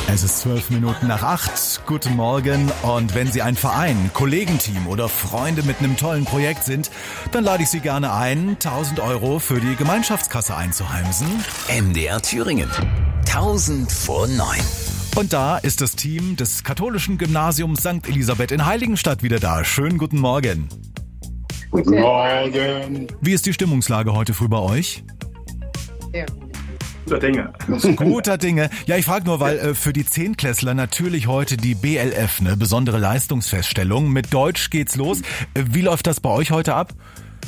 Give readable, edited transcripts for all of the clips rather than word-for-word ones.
Es ist 8:12. Guten Morgen. Und wenn Sie ein Verein, Kollegenteam oder Freunde mit einem tollen Projekt sind, dann lade ich Sie gerne ein, 1.000 € für die Gemeinschaftskasse einzuheimsen. MDR Thüringen. 1000 vor 9. Und da ist das Team des katholischen Gymnasiums St. Elisabeth in Heiligenstadt wieder da. Schönen guten Morgen. Guten Morgen. Wie ist die Stimmungslage heute früh bei euch? Ja. Guter Dinge. Guter Dinge. Ja, ich frage nur, weil für die Zehntklässler natürlich heute die BLF, eine besondere Leistungsfeststellung. Mit Deutsch geht's los. Wie läuft das bei euch heute ab?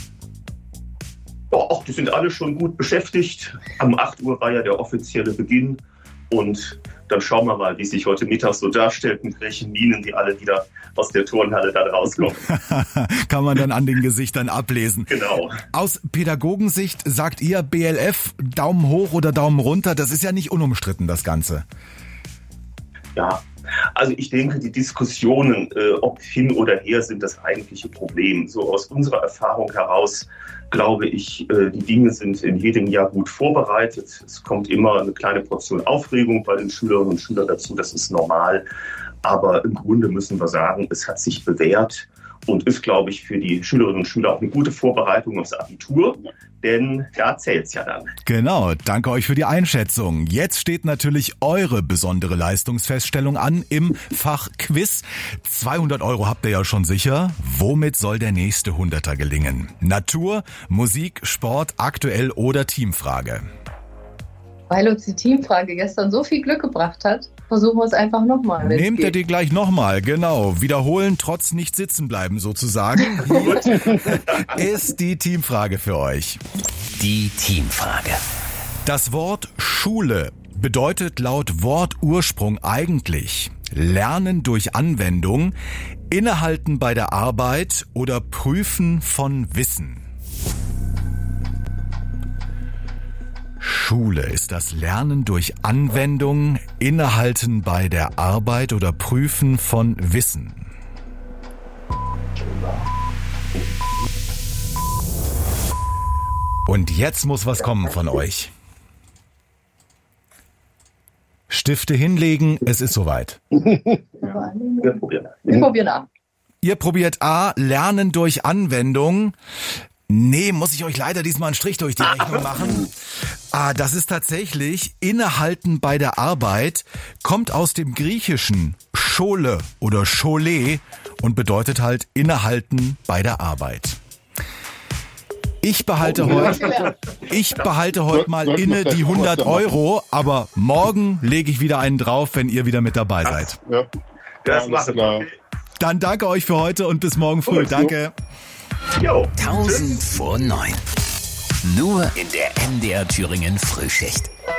Ja, die sind alle schon gut beschäftigt. Um 8 Uhr war ja der offizielle Beginn. Und dann schauen wir mal, wie sich heute Mittag so darstellt, mit welchen Minen die alle wieder aus der Turnhalle da rauskommen. Kann man dann an den Gesichtern ablesen. Genau. Aus Pädagogensicht sagt ihr BLF, Daumen hoch oder Daumen runter, das ist ja nicht unumstritten, das Ganze. Ja, also ich denke, die Diskussionen, ob hin oder her, sind das eigentliche Problem. So aus unserer Erfahrung heraus glaube ich, die Dinge sind in jedem Jahr gut vorbereitet. Es kommt immer eine kleine Portion Aufregung bei den Schülerinnen und Schülern dazu, das ist normal. Aber im Grunde müssen wir sagen, es hat sich bewährt und ist, glaube ich, für die Schülerinnen und Schüler auch eine gute Vorbereitung aufs Abitur, denn da zählt's ja dann. Genau, danke euch für die Einschätzung. Jetzt steht natürlich eure besondere Leistungsfeststellung an im Fach Quiz. 200 € habt ihr ja schon sicher. Womit soll der nächste 100er gelingen? Natur, Musik, Sport, aktuell oder Teamfrage? Weil uns die Teamfrage gestern so viel Glück gebracht hat, versuchen wir es einfach nochmal. Nehmt ihr die gleich nochmal, genau. Wiederholen, trotz nicht sitzen bleiben sozusagen. Hier ist die Teamfrage für euch. Die Teamfrage. Das Wort Schule bedeutet laut Wortursprung eigentlich Lernen durch Anwendung, Innehalten bei der Arbeit oder Prüfen von Wissen. Schule ist das Lernen durch Anwendung, Innehalten bei der Arbeit oder Prüfen von Wissen. Und jetzt muss was kommen von euch. Stifte hinlegen, es ist soweit. Wir probieren A. Ihr probiert A, Lernen durch Anwendung. Nee, muss ich euch leider diesmal einen Strich durch die Rechnung machen. Das ist tatsächlich Innehalten bei der Arbeit, kommt aus dem Griechischen Schole oder Schole und bedeutet halt Innehalten bei der Arbeit. Ich behalte heute mal inne die 100 €, aber morgen lege ich wieder einen drauf, wenn ihr wieder mit dabei seid. Ja. Das machen wir. Dann danke euch für heute und bis morgen früh. Danke. Jo. 1000 vor 9. Nur in der MDR Thüringen Frühschicht.